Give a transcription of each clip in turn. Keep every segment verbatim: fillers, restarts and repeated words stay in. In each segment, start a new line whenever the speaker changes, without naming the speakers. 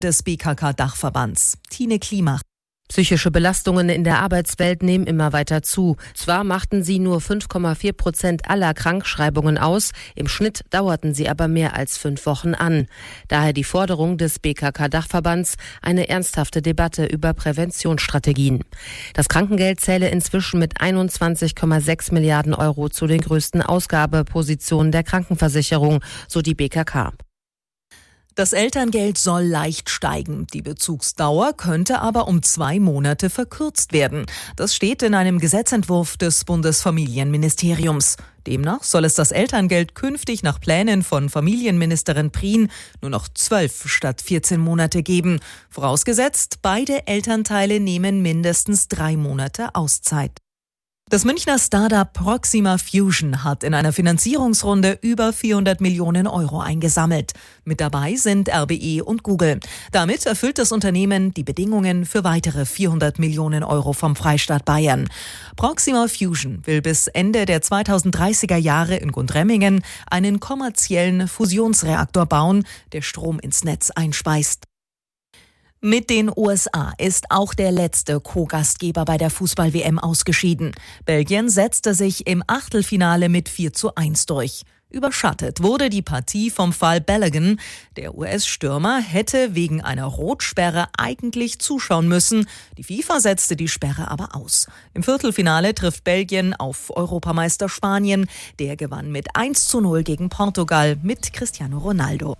des B K K-Dachverbands. Tine Klimach.
Psychische Belastungen in der Arbeitswelt nehmen immer weiter zu. Zwar machten sie nur fünf Komma vier Prozent aller Krankschreibungen aus, im Schnitt dauerten sie aber mehr als fünf Wochen an. Daher die Forderung des B K K-Dachverbands, eine ernsthafte Debatte über Präventionsstrategien. Das Krankengeld zähle inzwischen mit einundzwanzig Komma sechs Milliarden Euro zu den größten Ausgabepositionen der Krankenversicherung, so die B K K.
Das Elterngeld soll leicht steigen. Die Bezugsdauer könnte aber um zwei Monate verkürzt werden. Das steht in einem Gesetzentwurf des Bundesfamilienministeriums. Demnach soll es das Elterngeld künftig nach Plänen von Familienministerin Prien nur noch zwölf statt vierzehn Monate geben. Vorausgesetzt, beide Elternteile nehmen mindestens drei Monate Auszeit. Das Münchner Startup Proxima Fusion hat in einer Finanzierungsrunde über vierhundert Millionen Euro eingesammelt. Mit dabei sind R B E und Google. Damit erfüllt das Unternehmen die Bedingungen für weitere vierhundert Millionen Euro vom Freistaat Bayern. Proxima Fusion will bis Ende der zweitausenddreißiger Jahre in Gundremmingen einen kommerziellen Fusionsreaktor bauen, der Strom ins Netz einspeist. Mit den U S A ist auch der letzte Co-Gastgeber bei der Fußball-W M ausgeschieden. Belgien setzte sich im Achtelfinale mit vier zu eins durch. Überschattet wurde die Partie vom Fall Balogun. Der U S-Stürmer hätte wegen einer Rotsperre eigentlich zuschauen müssen. Die FIFA setzte die Sperre aber aus. Im Viertelfinale trifft Belgien auf Europameister Spanien. Der gewann mit eins zu null gegen Portugal mit Cristiano Ronaldo.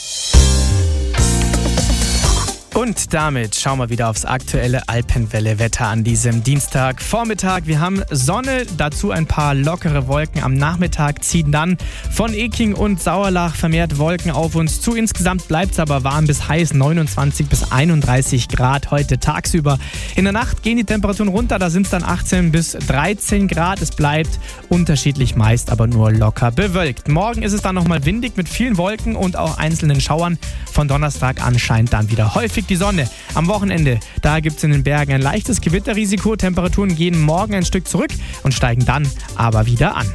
Und damit schauen wir wieder aufs aktuelle Alpenwelle-Wetter an diesem Dienstagvormittag. Wir haben Sonne, dazu ein paar lockere Wolken. Am Nachmittag ziehen dann von Eking und Sauerlach vermehrt Wolken auf uns zu. Insgesamt bleibt es aber warm bis heiß, neunundzwanzig bis einunddreißig Grad heute tagsüber. In der Nacht gehen die Temperaturen runter, da sind es dann achtzehn bis dreizehn Grad. Es bleibt unterschiedlich, meist aber nur locker bewölkt. Morgen ist es dann nochmal windig mit vielen Wolken und auch einzelnen Schauern. Von Donnerstag an scheint dann wieder häufig die Sonne. Am Wochenende, da gibt es in den Bergen ein leichtes Gewitterrisiko. Temperaturen gehen morgen ein Stück zurück und steigen dann aber wieder an.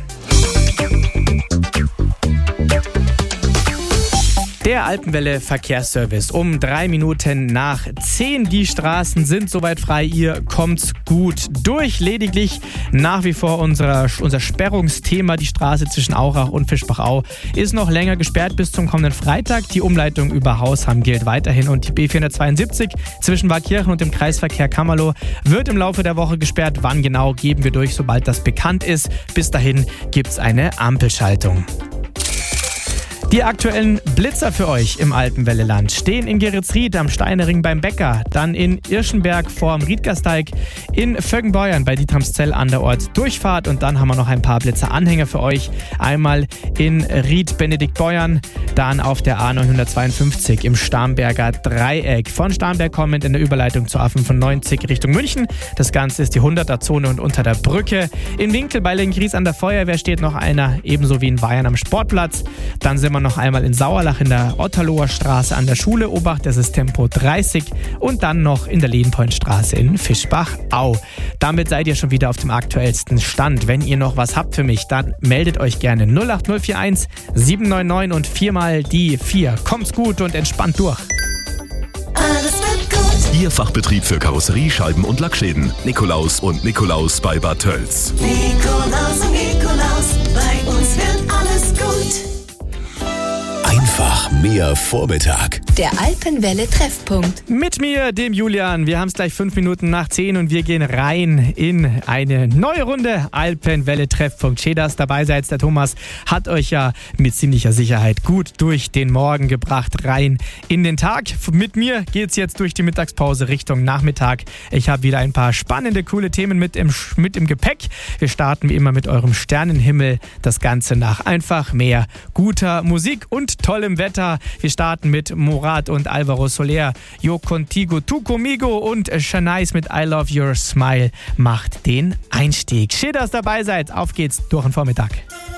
Der Alpenwelle Verkehrsservice um drei Minuten nach zehn. Die Straßen sind soweit frei, ihr kommt gut durch. Lediglich nach wie vor unser, unser Sperrungsthema, die Straße zwischen Aurach und Fischbachau, ist noch länger gesperrt bis zum kommenden Freitag. Die Umleitung über Hausham gilt weiterhin und die B vierhundertzweiundsiebzig zwischen Waakirchen und dem Kreisverkehr Kammerloh wird im Laufe der Woche gesperrt. Wann genau, geben wir durch, sobald das bekannt ist. Bis dahin gibt es eine Ampelschaltung. Die aktuellen Blitzer für euch im Alpenwelleland stehen in Geretsried am Steinering beim Bäcker, dann in Irschenberg vorm Riedgasteig, in Vöggenbeuern bei Dietramszell an der Ortsdurchfahrt und dann haben wir noch ein paar Blitzeranhänger für euch. Einmal in Ried-Benediktbeuern, dann auf der A neunhundertzweiundfünfzig im Starnberger Dreieck. Von Starnberg kommend in der Überleitung zur A fünfundneunzig Richtung München. Das Ganze ist die hunderter-Zone und unter der Brücke. In Winkel bei Lenggries an der Feuerwehr steht noch einer, ebenso wie in Bayern am Sportplatz. Dann sind wir noch einmal in Sauerlach in der Otterloher Straße an der Schule. Obacht, das ist Tempo dreißig. Und dann noch in der Ledenpointstraße in Fischbach-Au. Damit seid ihr schon wieder auf dem aktuellsten Stand. Wenn ihr noch was habt für mich, dann meldet euch gerne null acht null vier eins sieben neun neun und viermal die vier. Kommt's gut und entspannt durch.
Alles wird gut.
Ihr Fachbetrieb für Karosserie, Scheiben und Lackschäden. Nikolaus und Nikolaus bei Bad Tölz.
Nikolaus und Nikolaus, bei uns wird alles gut.
Einfach mehr Vormittag.
Der Alpenwelle Treffpunkt.
Mit mir, dem Julian. Wir haben es gleich fünf Minuten nach zehn und wir gehen rein in eine neue Runde Alpenwelle Treffpunkt. Schön, dass dabei seid. Der Thomas hat euch ja mit ziemlicher Sicherheit gut durch den Morgen gebracht, rein in den Tag. Mit mir geht's jetzt durch die Mittagspause Richtung Nachmittag. Ich habe wieder ein paar spannende, coole Themen mit im, mit im Gepäck. Wir starten wie immer mit eurem Sternenhimmel. Das Ganze nach einfach mehr guter Musik und tollem Wetter. Wir starten mit Morat und Alvaro Soler, Yo Contigo, Tu Conmigo und Shanice mit I Love Your Smile macht den Einstieg. Schön, dass ihr dabei seid. Auf geht's durch den Vormittag.